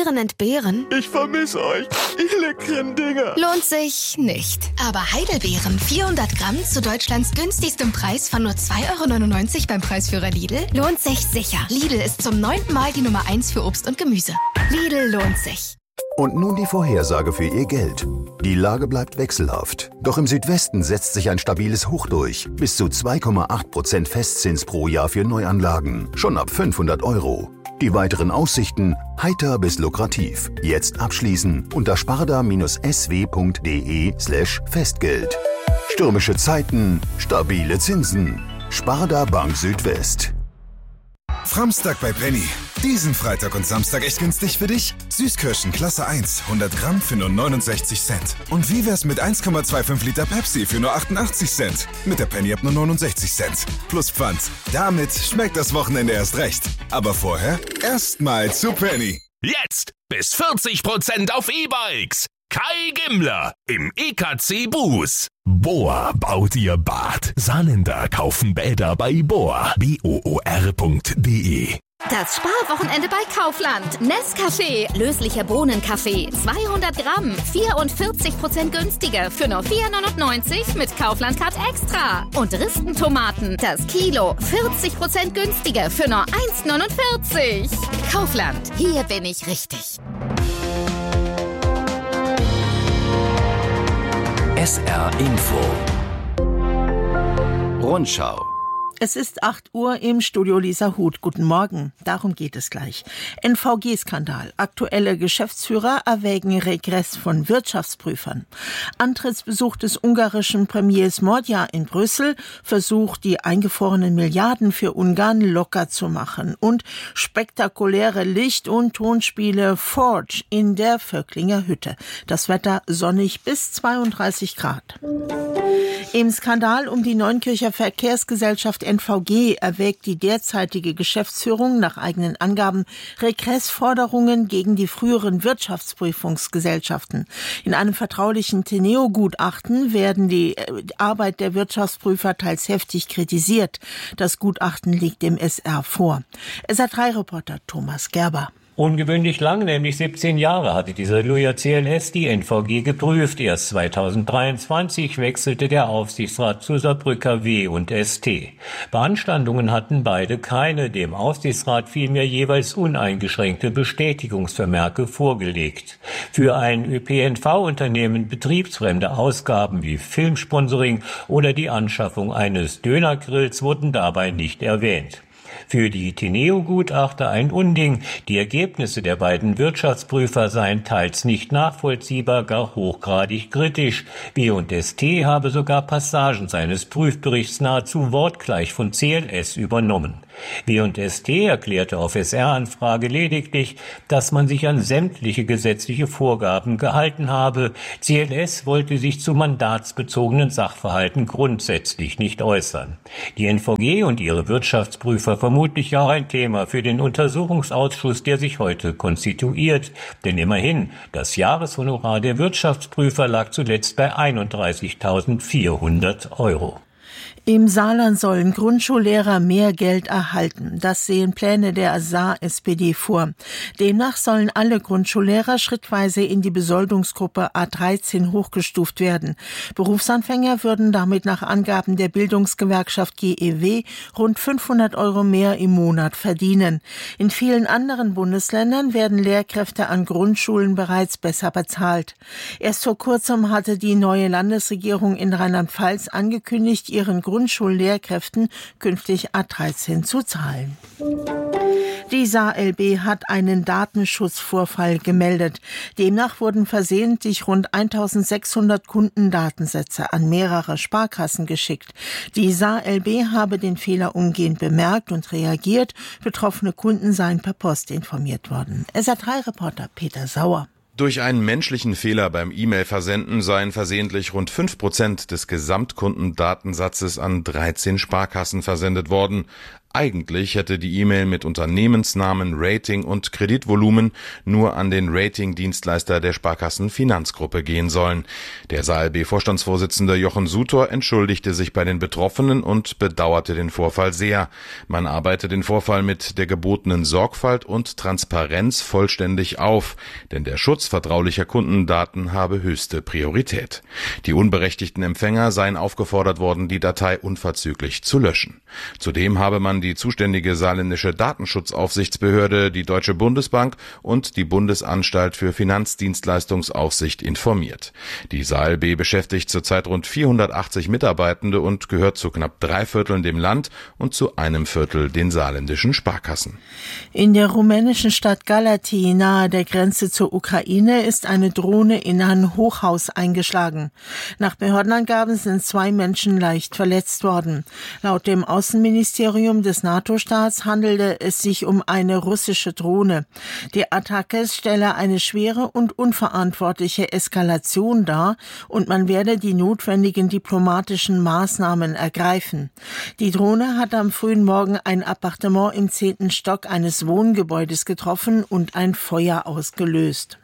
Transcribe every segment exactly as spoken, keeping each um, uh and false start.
Beeren entbehren? Ich vermisse euch, ihr leckeren Dinger. Lohnt sich nicht. Aber Heidelbeeren, vierhundert Gramm zu Deutschlands günstigstem Preis von nur zwei Euro neunundneunzig beim Preisführer Lidl, lohnt sich sicher. Lidl ist zum neunten Mal die Nummer eins für Obst und Gemüse. Lidl lohnt sich. Und nun die Vorhersage für Ihr Geld. Die Lage bleibt wechselhaft. Doch im Südwesten setzt sich ein stabiles Hoch durch. Bis zu zwei Komma acht Prozent Festzins pro Jahr für Neuanlagen. Schon ab fünfhundert Euro. Die weiteren Aussichten heiter bis lukrativ. Jetzt abschließen unter sparda-sw.de slash Festgeld. Stürmische Zeiten, stabile Zinsen. Sparda Bank Südwest. Framstag bei Penny. Diesen Freitag und Samstag echt günstig für dich? Süßkirschen Klasse eins, hundert Gramm für nur neunundsechzig Cent. Und wie wär's mit eins Komma fünfundzwanzig Liter Pepsi für nur achtundachtzig Cent? Mit der Penny-App nur neunundsechzig Cent. Plus Pfand. Damit schmeckt das Wochenende erst recht. Aber vorher erstmal zu Penny. Jetzt bis vierzig Prozent auf E-Bikes. Kai Gimmler im E K C Bus. Bohr baut ihr Bad. Saarländer kaufen Bäder bei Bohr. B O O R Punkt D E. Das Sparwochenende bei Kaufland. Nescafé, löslicher Bohnenkaffee, zweihundert Gramm, vierundvierzig Prozent günstiger für nur vier neunundneunzig mit Kaufland Card Extra. Und Ristentomaten, das Kilo, vierzig Prozent günstiger für nur eins neunundvierzig. Kaufland, hier bin ich richtig. S R Info. Rundschau. Es ist acht Uhr im Studio Lisa Huth. Guten Morgen. Darum geht es gleich. N V G-Skandal. Aktuelle Geschäftsführer erwägen Regress von Wirtschaftsprüfern. Antrittsbesuch des ungarischen Premiers Mordja in Brüssel versucht, die eingefrorenen Milliarden für Ungarn locker zu machen. Und spektakuläre Licht- und Tonspiele Forge in der Völklinger Hütte. Das Wetter sonnig bis zweiunddreißig Grad. Im Skandal um die Neunkircher Verkehrsgesellschaft N V G erwägt die derzeitige Geschäftsführung nach eigenen Angaben Regressforderungen gegen die früheren Wirtschaftsprüfungsgesellschaften. In einem vertraulichen Teneo-Gutachten werden die Arbeit der Wirtschaftsprüfer teils heftig kritisiert. Das Gutachten liegt dem S R vor. S R drei Reporter Thomas Gerber. Ungewöhnlich lang, nämlich siebzehn Jahre, hatte dieser Luja C L S die N V G geprüft. Erst zweitausenddreiundzwanzig wechselte der Aufsichtsrat zu Saarbrücker W und S T. Beanstandungen hatten beide keine, dem Aufsichtsrat vielmehr jeweils uneingeschränkte Bestätigungsvermerke vorgelegt. Für ein Ö P N V-Unternehmen betriebsfremde Ausgaben wie Filmsponsoring oder die Anschaffung eines Dönergrills wurden dabei nicht erwähnt. Für die Teneo-Gutachter ein Unding. Die Ergebnisse der beiden Wirtschaftsprüfer seien teils nicht nachvollziehbar, gar hochgradig kritisch. W und S T habe sogar Passagen seines Prüfberichts nahezu wortgleich von C L S übernommen. W und S T erklärte auf S R-Anfrage lediglich, dass man sich an sämtliche gesetzliche Vorgaben gehalten habe. C L S wollte sich zu mandatsbezogenen Sachverhalten grundsätzlich nicht äußern. Die N V G und ihre Wirtschaftsprüfer vermutlich auch ein Thema für den Untersuchungsausschuss, der sich heute konstituiert. Denn immerhin, das Jahreshonorar der Wirtschaftsprüfer lag zuletzt bei einunddreißigtausendvierhundert Euro. Im Saarland sollen Grundschullehrer mehr Geld erhalten. Das sehen Pläne der Saar-S P D vor. Demnach sollen alle Grundschullehrer schrittweise in die Besoldungsgruppe A dreizehn hochgestuft werden. Berufsanfänger würden damit nach Angaben der Bildungsgewerkschaft G E W rund fünfhundert Euro mehr im Monat verdienen. In vielen anderen Bundesländern werden Lehrkräfte an Grundschulen bereits besser bezahlt. Erst vor kurzem hatte die neue Landesregierung in Rheinland-Pfalz angekündigt, ihren Grundschullehrkräften künftig A dreizehn zu zahlen. Die Saar L B hat einen Datenschutzvorfall gemeldet. Demnach wurden versehentlich rund eintausendsechshundert Kundendatensätze an mehrere Sparkassen geschickt. Die Saar L B habe den Fehler umgehend bemerkt und reagiert. Betroffene Kunden seien per Post informiert worden. S R drei Reporter Peter Sauer. Durch einen menschlichen Fehler beim E-Mail-Versenden seien versehentlich rund fünf Prozent des Gesamtkundendatensatzes an dreizehn Sparkassen versendet worden. Eigentlich hätte die E-Mail mit Unternehmensnamen, Rating und Kreditvolumen nur an den Ratingdienstleister der Sparkassen-Finanzgruppe gehen sollen. Der S A L B-Vorstandsvorsitzende Jochen Sutor entschuldigte sich bei den Betroffenen und bedauerte den Vorfall sehr. Man arbeite den Vorfall mit der gebotenen Sorgfalt und Transparenz vollständig auf, denn der Schutz vertraulicher Kundendaten habe höchste Priorität. Die unberechtigten Empfänger seien aufgefordert worden, die Datei unverzüglich zu löschen. Zudem habe man die zuständige saarländische Datenschutzaufsichtsbehörde, die Deutsche Bundesbank und die Bundesanstalt für Finanzdienstleistungsaufsicht informiert. Die S A L B beschäftigt zurzeit rund vierhundertachtzig Mitarbeitende und gehört zu knapp drei Vierteln dem Land und zu einem Viertel den saarländischen Sparkassen. In der rumänischen Stadt Galați, nahe der Grenze zur Ukraine, ist eine Drohne in ein Hochhaus eingeschlagen. Nach Behördenangaben sind zwei Menschen leicht verletzt worden. Laut dem Außenministerium des NATO-Staats handelte es sich um eine russische Drohne. Die Attacke stelle eine schwere und unverantwortliche Eskalation dar und man werde die notwendigen diplomatischen Maßnahmen ergreifen. Die Drohne hat am frühen Morgen ein Appartement im zehnten Stock eines Wohngebäudes getroffen und ein Feuer ausgelöst.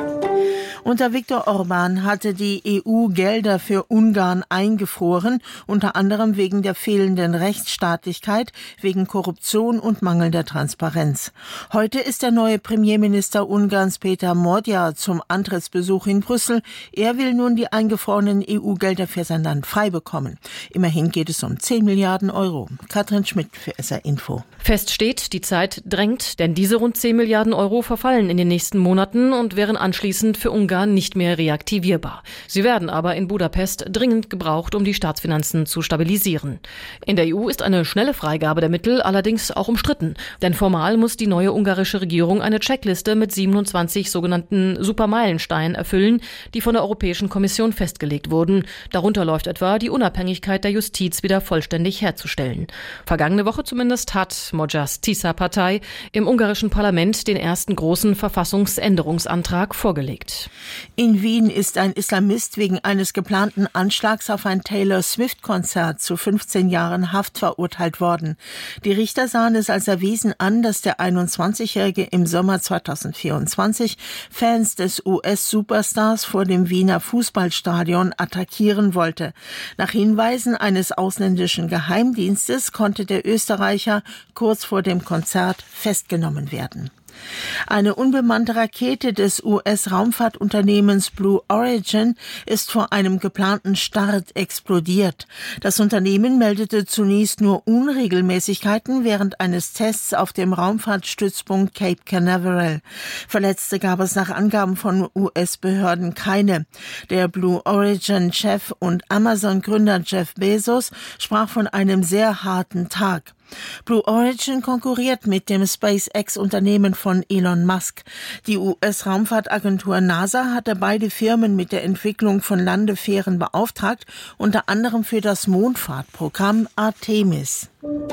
Unter Viktor Orban hatte die E U Gelder für Ungarn eingefroren, unter anderem wegen der fehlenden Rechtsstaatlichkeit, wegen Korruption und mangelnder Transparenz. Heute ist der neue Premierminister Ungarns Péter Magyar zum Antrittsbesuch in Brüssel. Er will nun die eingefrorenen E U-Gelder für sein Land frei bekommen. Immerhin geht es um zehn Milliarden Euro. Katrin Schmidt für S R Info. Fest steht, die Zeit drängt, denn diese rund zehn Milliarden Euro verfallen in den nächsten Monaten und wären anschließend für Ungarn nicht mehr reaktivierbar. Sie werden aber in Budapest dringend gebraucht, um die Staatsfinanzen zu stabilisieren. In der E U ist eine schnelle Freigabe der Mittel allerdings auch umstritten. Denn formal muss die neue ungarische Regierung eine Checkliste mit siebenundzwanzig sogenannten Supermeilensteinen erfüllen, die von der Europäischen Kommission festgelegt wurden. Darunter läuft etwa die Unabhängigkeit der Justiz wieder vollständig herzustellen. Vergangene Woche zumindest hat Magyars Tisza-Partei im ungarischen Parlament den ersten großen Verfassungsänderungsantrag vorgelegt. In Wien ist ein Islamist wegen eines geplanten Anschlags auf ein Taylor-Swift-Konzert zu fünfzehn Jahren Haft verurteilt worden. Die Richter sahen es als erwiesen an, dass der einundzwanzigjährige im Sommer zweitausendvierundzwanzig Fans des U S-Superstars vor dem Wiener Fußballstadion attackieren wollte. Nach Hinweisen eines ausländischen Geheimdienstes konnte der Österreicher kurz vor dem Konzert festgenommen werden. Eine unbemannte Rakete des U S-Raumfahrtunternehmens Blue Origin ist vor einem geplanten Start explodiert. Das Unternehmen meldete zunächst nur Unregelmäßigkeiten während eines Tests auf dem Raumfahrtstützpunkt Cape Canaveral. Verletzte gab es nach Angaben von U S-Behörden keine. Der Blue Origin-Chef und Amazon-Gründer Jeff Bezos sprach von einem sehr harten Tag. Blue Origin konkurriert mit dem SpaceX-Unternehmen von Elon Musk. Die U S-Raumfahrtagentur NASA hatte beide Firmen mit der Entwicklung von Landefähren beauftragt, unter anderem für das Mondfahrtprogramm Artemis.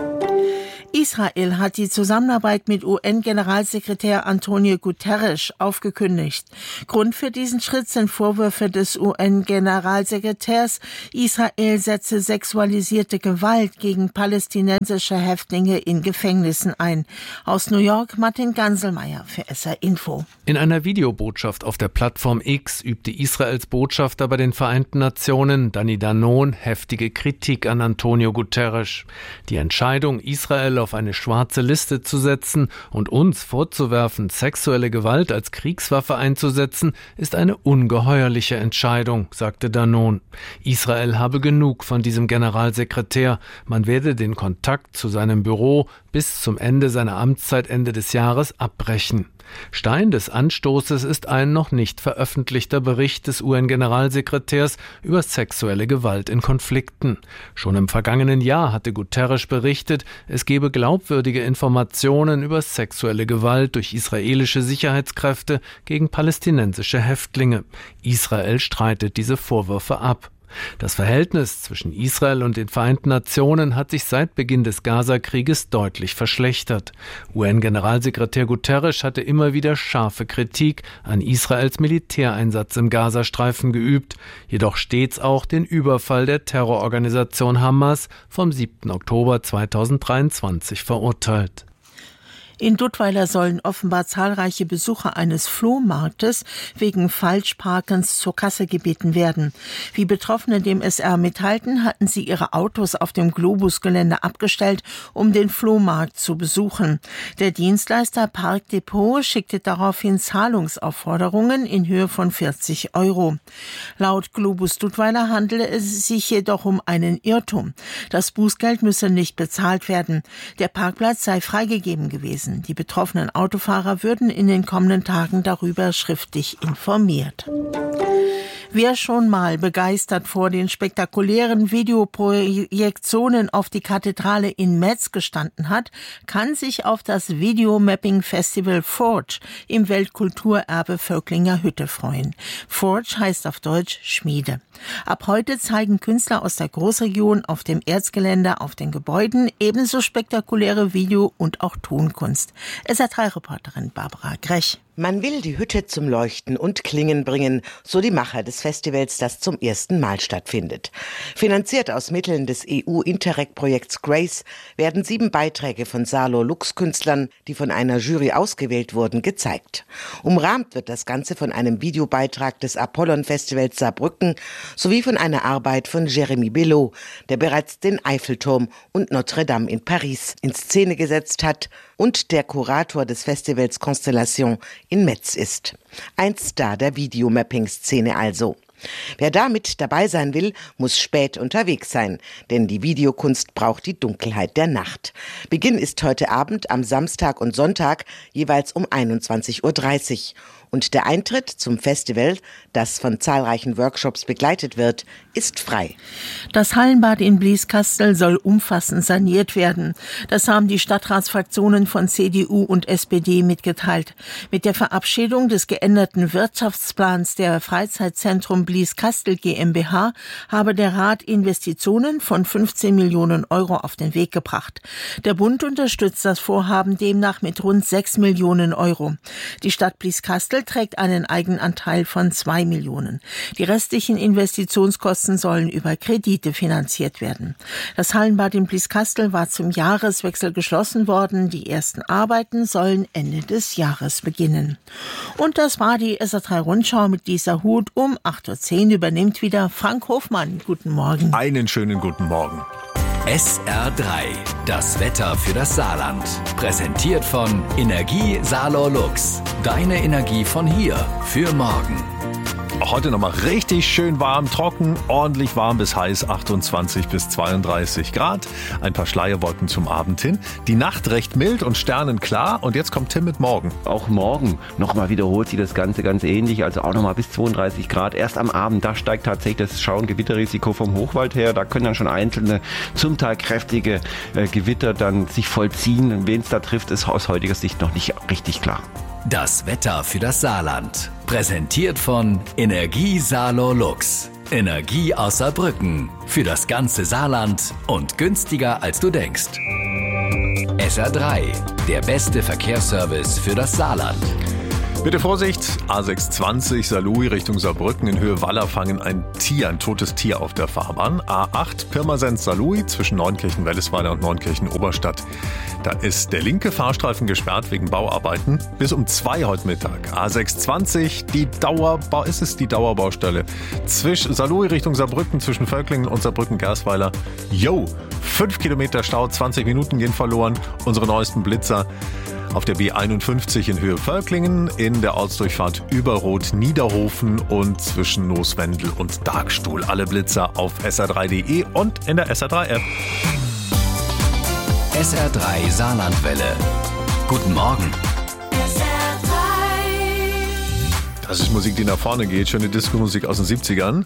Israel hat die Zusammenarbeit mit U N-Generalsekretär Antonio Guterres aufgekündigt. Grund für diesen Schritt sind Vorwürfe des U N-Generalsekretärs, Israel setze sexualisierte Gewalt gegen palästinensische Häftlinge in Gefängnissen ein. Aus New York Martin Ganselmeier für S R Info. In einer Videobotschaft auf der Plattform X übte Israels Botschafter bei den Vereinten Nationen, Danny Danon, heftige Kritik an Antonio Guterres. Die Entscheidung, Israel auf eine schwarze Liste zu setzen und uns vorzuwerfen, sexuelle Gewalt als Kriegswaffe einzusetzen, ist eine ungeheuerliche Entscheidung, sagte Danon. Israel habe genug von diesem Generalsekretär. Man werde den Kontakt zu seinem Büro bis zum Ende seiner Amtszeit Ende des Jahres abbrechen. Stein des Anstoßes ist ein noch nicht veröffentlichter Bericht des U N-Generalsekretärs über sexuelle Gewalt in Konflikten. Schon im vergangenen Jahr hatte Guterres berichtet, es gebe glaubwürdige Informationen über sexuelle Gewalt durch israelische Sicherheitskräfte gegen palästinensische Häftlinge. Israel streitet diese Vorwürfe ab. Das Verhältnis zwischen Israel und den Vereinten Nationen hat sich seit Beginn des Gaza-Krieges deutlich verschlechtert. U N-Generalsekretär Guterres hatte immer wieder scharfe Kritik an Israels Militäreinsatz im Gazastreifen geübt, jedoch stets auch den Überfall der Terrororganisation Hamas vom siebten Oktober zweitausenddreiundzwanzig verurteilt. In Duttweiler sollen offenbar zahlreiche Besucher eines Flohmarktes wegen Falschparkens zur Kasse gebeten werden. Wie Betroffene dem S R mitteilten, hatten sie ihre Autos auf dem Globusgelände abgestellt, um den Flohmarkt zu besuchen. Der Dienstleister Parkdepot schickte daraufhin Zahlungsaufforderungen in Höhe von vierzig Euro. Laut Globus Duttweiler handele es sich jedoch um einen Irrtum. Das Bußgeld müsse nicht bezahlt werden. Der Parkplatz sei freigegeben gewesen. Die betroffenen Autofahrer würden in den kommenden Tagen darüber schriftlich informiert. Wer schon mal begeistert vor den spektakulären Videoprojektionen auf die Kathedrale in Metz gestanden hat, kann sich auf das Videomapping-Festival Forge im Weltkulturerbe Völklinger Hütte freuen. Forge heißt auf Deutsch Schmiede. Ab heute zeigen Künstler aus der Großregion auf dem Erzgelände auf den Gebäuden ebenso spektakuläre Video- und auch Tonkunst. S R drei Reporterin Barbara Grech. Man will die Hütte zum Leuchten und Klingen bringen, so die Macher des Festivals, das zum ersten Mal stattfindet. Finanziert aus Mitteln des E U-Interreg-Projekts Grace werden sieben Beiträge von Salo-Lux-Künstlern, die von einer Jury ausgewählt wurden, gezeigt. Umrahmt wird das Ganze von einem Videobeitrag des Apollon-Festivals Saarbrücken sowie von einer Arbeit von Jérémy Belot, der bereits den Eiffelturm und Notre Dame in Paris in Szene gesetzt hat und der Kurator des Festivals Constellation in Metz ist. Ein Star der Videomapping-Szene also. Wer damit dabei sein will, muss spät unterwegs sein, denn die Videokunst braucht die Dunkelheit der Nacht. Beginn ist heute Abend am Samstag und Sonntag jeweils um einundzwanzig Uhr dreißig. Und der Eintritt zum Festival, das von zahlreichen Workshops begleitet wird, ist frei. Das Hallenbad in Blieskastel soll umfassend saniert werden. Das haben die Stadtratsfraktionen von C D U und S P D mitgeteilt. Mit der Verabschiedung des geänderten Wirtschaftsplans der Freizeitzentrum Blieskastel GmbH habe der Rat Investitionen von fünfzehn Millionen Euro auf den Weg gebracht. Der Bund unterstützt das Vorhaben demnach mit rund sechs Millionen Euro. Die Stadt Blieskastel trägt einen Eigenanteil von zwei Millionen. Die restlichen Investitionskosten sollen über Kredite finanziert werden. Das Hallenbad in Blieskastel war zum Jahreswechsel geschlossen worden. Die ersten Arbeiten sollen Ende des Jahres beginnen. Und das war die S R drei Rundschau mit Lisa Huth. Um acht Uhr zehn übernimmt wieder Frank Hofmann. Guten Morgen. Einen schönen guten Morgen. S R drei, das Wetter für das Saarland. Präsentiert von Energie Saarlor-Lux. Deine Energie von hier für morgen. Heute nochmal richtig schön warm, trocken, ordentlich warm bis heiß, achtundzwanzig bis zweiunddreißig Grad. Ein paar Schleierwolken zum Abend hin. Die Nacht recht mild und sternenklar. Und jetzt kommt Tim mit morgen. Auch morgen nochmal wiederholt sich das Ganze ganz ähnlich. Also auch nochmal bis zweiunddreißig Grad. Erst am Abend, da steigt tatsächlich das Schau- und Gewitterrisiko vom Hochwald her. Da können dann schon einzelne, zum Teil kräftige äh, Gewitter dann sich vollziehen. Wen es da trifft, ist aus heutiger Sicht noch nicht richtig klar. Das Wetter für das Saarland. Präsentiert von Energie Saarlor-Lux. Energie aus Saarbrücken. Für das ganze Saarland und günstiger als du denkst. S R drei. Der beste Verkehrsservice für das Saarland. Bitte Vorsicht, A sechshundertzwanzig Saarlouis Richtung Saarbrücken in Höhe Wallerfangen ein Tier, ein totes Tier auf der Fahrbahn. A acht Pirmasens Saarlouis zwischen Neunkirchen-Wellesweiler und Neunkirchen-Oberstadt. Da ist der linke Fahrstreifen gesperrt wegen Bauarbeiten bis um zwei heute Mittag. A sechshundertzwanzig, die Dauerbau, ist es die Dauerbaustelle. Zwischen Saarlouis Richtung Saarbrücken zwischen Völklingen und Saarbrücken-Gersweiler. Yo, fünf Kilometer Stau, zwanzig Minuten gehen verloren. Unsere neuesten Blitzer. Auf der B einundfünfzig in Höhe Völklingen, in der Ortsdurchfahrt Überrot-Niederhofen und zwischen Nooswendel und Darkstuhl. Alle Blitzer auf S R drei Punkt de und in der S R drei App. S R drei Saarlandwelle. Guten Morgen. S R drei. Das ist Musik, die nach vorne geht. Schöne Disco-Musik aus den siebzigern.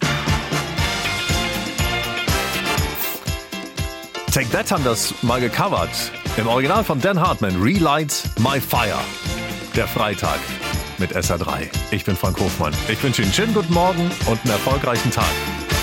Take That haben das mal gecovert. Im Original von Dan Hartman, Relight My Fire. Der Freitag mit S R drei. Ich bin Frank Hofmann. Ich wünsche Ihnen einen schönen guten Morgen und einen erfolgreichen Tag.